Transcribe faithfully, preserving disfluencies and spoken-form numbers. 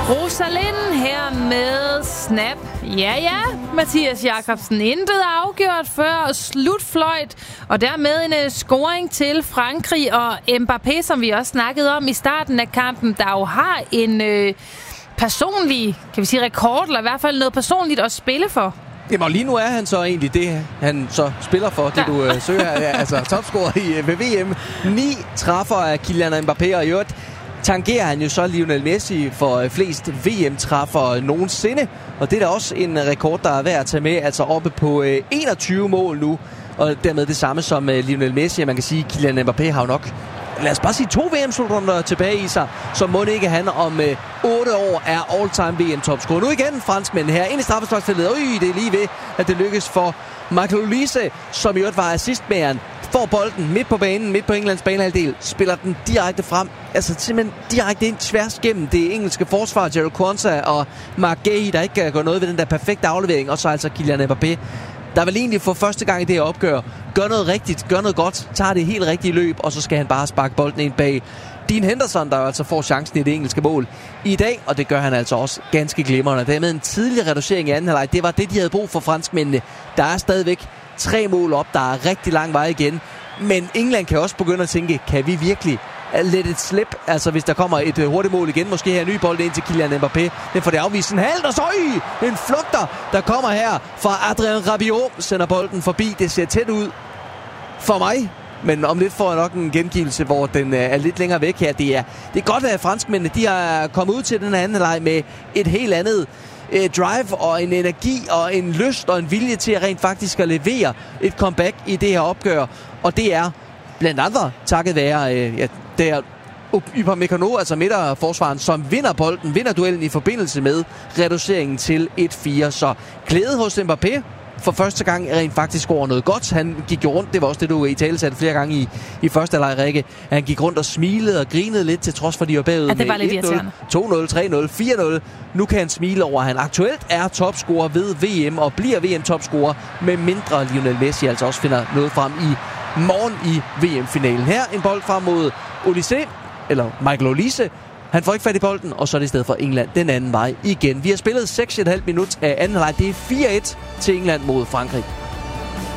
Rosalind her med Snap. Ja, ja, Mathias Jakobsen. Intet afgjort før slutfløjt, og dermed en uh, scoring til Frankrig og Mbappé, som vi også snakkede om i starten af kampen, der jo har en uh, personlig, kan vi sige, rekord, eller i hvert fald noget personligt at spille for. Jamen, og lige nu er han så egentlig det, han så spiller for, det ja. du øh, søger, altså topscorer i ved V M. Ni træffer af Kylian Mbappé, og i øvrigt tangerer han jo så Lionel Messi for flest V M-træffer nogensinde. Og det er da også en rekord, der er værd at tage med, altså oppe på øh, enogtyve mål nu, og dermed det samme som øh, Lionel Messi. Man kan sige, at Kylian Mbappé har jo nok, lad os bare sige, to V M-slutrunder tilbage i sig, så må det ikke han om øh, otte år er all-time V M-topscorer. Nu igen franskmænd her ind i straffesparksfeltet. Øj, det er lige ved, at det lykkes for Michael Olise, som i øvrigt var assistmageren, får bolden midt på banen, midt på Englands banehalvdel, spiller den direkte frem, altså simpelthen direkte ind tværs gennem det engelske forsvar, Gerald Quansah og Mark Gay, der ikke kan gøre noget ved den der perfekte aflevering, og så altså Kylian Mbappé, der vil egentlig for første gang i det her opgør gør noget rigtigt, gør noget godt, tager det helt rigtige løb, og så skal han bare sparke bolden ind bag Dean Henderson, der altså får chancen i det engelske mål i dag, og det gør han altså også ganske glimrende. Dermed en tidlig reducering i anden halvleg, det var det, de havde brug for, franskmændene. Der er stadigvæk tre mål op, der er rigtig lang vej igen, men England kan også begynde at tænke, kan vi virkelig let it slip? Altså hvis der kommer et hurtigt mål igen, måske her en ny bold ind til Kylian Mbappé, den får det afvist en halv, og så øj, en flugter, der kommer her fra Adrien Rabiot, sender bolden forbi, det ser tæt ud for mig, men om lidt får jeg nok en gengivelse, hvor den er lidt længere væk her. Det er, det er godt, at franskmændene de har kommet ud til den anden leg med et helt andet eh, drive og en energi og en lyst og en vilje til at rent faktisk at levere et comeback i det her opgør. Og det er blandt andre takket være eh, ja, der Upamecano, altså midterforsvaren, som vinder bolden, vinder duellen i forbindelse med reduceringen til et fire. Så glæde hos Mbappé. For første gang rent faktisk over noget godt. Han gik jo rundt, det var også det, du i tale satte flere gange i, i første halvleg, Rikke. Han gik rundt og smilede og grinede lidt, til trods for, de var bagud ja, det var med lidt et nul, to nul, tre nul, fire nul. Nu kan han smile over, at han aktuelt er topscorer ved V M og bliver V M-topscorer, med mindre Lionel Messi altså også finder noget frem i morgen i V M-finalen. Her en bold frem mod Olise, eller Michael Olise. Han får ikke fat i bolden, og så er det i stedet for England den anden vej igen. Vi har spillet seks komma fem minut af anden halvleg. Det er fire et til England mod Frankrig.